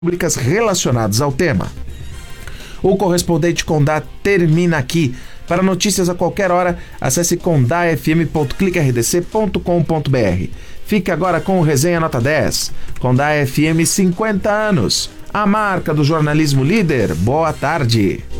públicas relacionadas ao tema. O correspondente Condá termina aqui. Para notícias a qualquer hora, acesse condafm.clicardc.com.br. Fique agora com o Resenha Nota 10. Condá FM 50 anos. A marca do jornalismo líder. Boa tarde.